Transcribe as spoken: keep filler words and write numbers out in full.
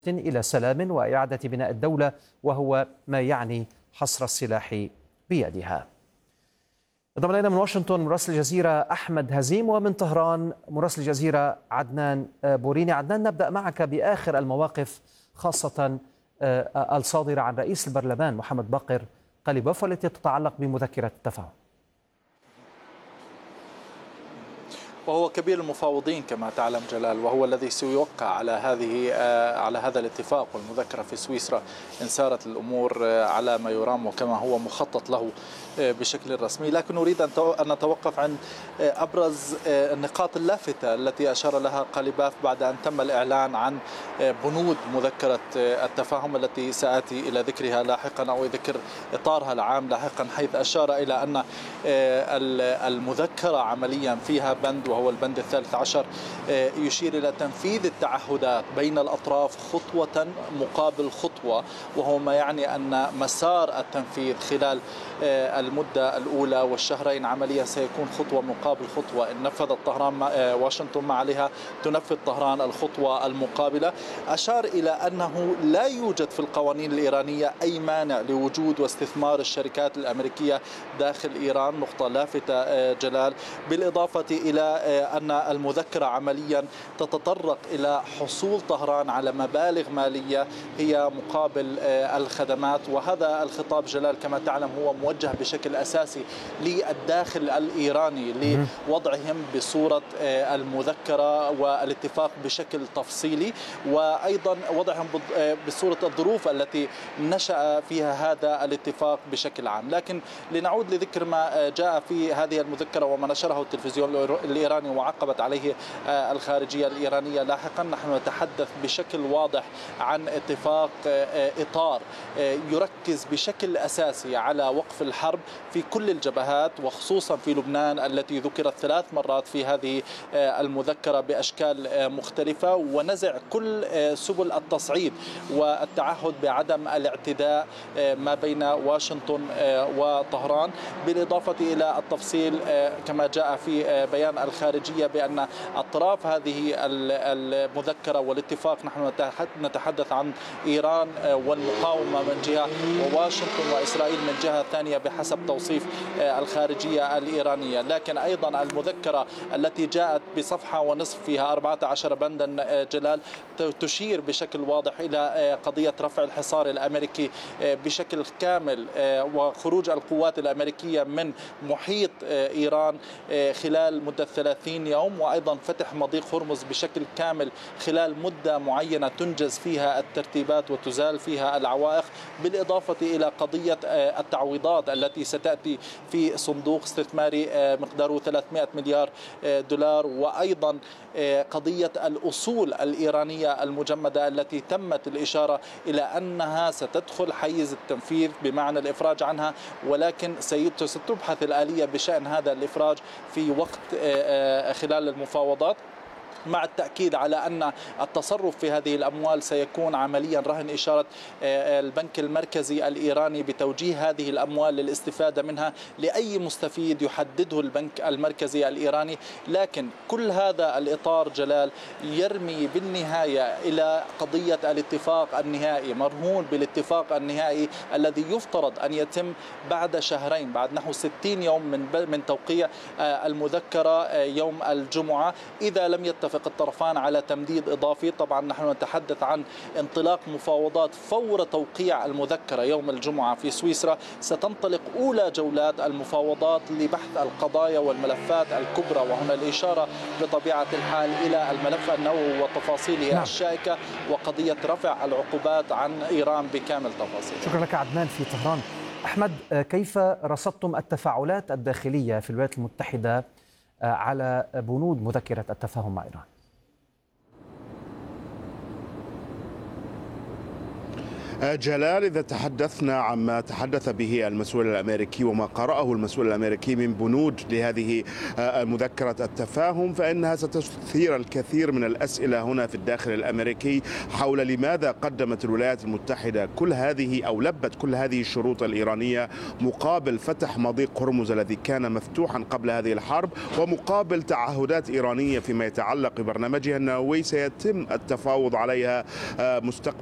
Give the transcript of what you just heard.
إلى سلام وإعادة بناء الدولة، وهو ما يعني حصر السلاح بيدها. انضم إلينا من واشنطن مراسل الجزيرة أحمد هزيم، ومن طهران مراسل الجزيرة عدنان بوريني. عدنان، نبدأ معك بآخر المواقف، خاصة الصادرة عن رئيس البرلمان محمد باقر قليبوف والتي تتعلق بمذكرة التفاهم. وهو كبير المفاوضين كما تعلم جلال، وهو الذي سيوقع على هذه على هذا الاتفاق والمذكرة في سويسرا إن سارت الأمور على ما يرام وكما هو مخطط له بشكل رسمي. لكن أريد أن نتوقف عن أبرز النقاط اللافتة التي أشار لها قليبوف بعد أن تم الإعلان عن بنود مذكرة التفاهم التي سآتي إلى ذكرها لاحقا أو ذكر إطارها العام لاحقا، حيث أشار إلى أن المذكرة عمليا فيها بند وهو البند الثالث عشر يشير إلى تنفيذ التعهدات بين الأطراف خطوة مقابل خطوة، وهو ما يعني أن مسار التنفيذ خلال المدة الأولى والشهرين عمليا سيكون خطوة مقابل خطوة. إن نفذت طهران واشنطن ما عليها تنفذ طهران الخطوة المقابلة. أشار إلى أنه لا يوجد في القوانين الإيرانية أي مانع لوجود واستثمار الشركات الأمريكية داخل إيران، نقطة لافتة جلال، بالإضافة إلى أن المذكرة عمليا تتطرق إلى حصول طهران على مبالغ مالية هي مقابل الخدمات. وهذا الخطاب جلال كما تعلم هو موجه بشكل أساسي للداخل الإيراني لوضعهم بصورة المذكرة والاتفاق بشكل تفصيلي، وأيضا وضعهم بصورة الظروف التي نشأ فيها هذا الاتفاق بشكل عام. لكن لنعود لذكر ما جاء في هذه المذكرة وما نشره التلفزيون الإيراني وعقبت عليه الخارجية الإيرانية لاحقا، نحن نتحدث بشكل واضح عن اتفاق إطار يركز بشكل أساسي على وقف الحرب في كل الجبهات، وخصوصا في لبنان التي ذكرت ثلاث مرات في هذه المذكرة بأشكال مختلفة، ونزع كل سبل التصعيد والتعهد بعدم الاعتداء ما بين واشنطن وطهران، بالإضافة إلى التفصيل كما جاء في بيان الخارجية بأن أطراف هذه المذكرة والاتفاق نحن نتحدث عن إيران والمقاومة من جهة وواشنطن وإسرائيل من جهة ثانية بحسب توصيف الخارجية الإيرانية. لكن أيضا المذكرة التي جاءت بصفحة ونصف فيها أربعة عشر بندا جلال تشير بشكل واضح إلى قضية رفع الحصار الأمريكي بشكل كامل وخروج القوات الأمريكية من محيط إيران خلال مدة ثلاثين يوم، وأيضا فتح مضيق هرمز بشكل كامل خلال مدة معينة تنجز فيها الترتيبات وتزال فيها العوائق، بالإضافة إلى قضية التعويضات التي ستأتي في صندوق استثماري مقداره ثلاثمائة مليار دولار، وأيضا قضية الأصول الإيرانية المجمدة التي تمت الإشارة إلى أنها ستدخل حيز التنفيذ بمعنى الإفراج عنها، ولكن ستبحث الآلية بشأن هذا الإفراج في وقت خلال المفاوضات، مع التأكيد على أن التصرف في هذه الأموال سيكون عمليا رهن إشارة البنك المركزي الإيراني بتوجيه هذه الأموال للاستفادة منها لأي مستفيد يحدده البنك المركزي الإيراني. لكن كل هذا الإطار جلال يرمي بالنهاية إلى قضية الاتفاق النهائي، مرهون بالاتفاق النهائي الذي يفترض أن يتم بعد شهرين، بعد نحو ستين يوم من من توقيع المذكرة يوم الجمعة. إذا لم يتفق الطرفان على تمديد إضافي، طبعا نحن نتحدث عن انطلاق مفاوضات فور توقيع المذكرة يوم الجمعة في سويسرا. ستنطلق أولى جولات المفاوضات لبحث القضايا والملفات الكبرى، وهنا الإشارة بطبيعة الحال إلى الملف النووي وتفاصيله نعم. الشائكة وقضية رفع العقوبات عن إيران بكامل تفاصيله. شكرا لك عدنان في طهران. أحمد، كيف رصدتم التفاعلات الداخلية في الولايات المتحدة على بنود مذكرة التفاهم مع إيران؟ جلال، إذا تحدثنا عما تحدث به المسؤول الأمريكي وما قرأه المسؤول الأمريكي من بنود لهذه مذكرة التفاهم، فإنها ستثير الكثير من الأسئلة هنا في الداخل الأمريكي حول لماذا قدمت الولايات المتحدة كل هذه أو لبت كل هذه الشروط الإيرانية مقابل فتح مضيق هرمز الذي كان مفتوحا قبل هذه الحرب، ومقابل تعهدات إيرانية فيما يتعلق ببرنامجها النووي سيتم التفاوض عليها مستقبلا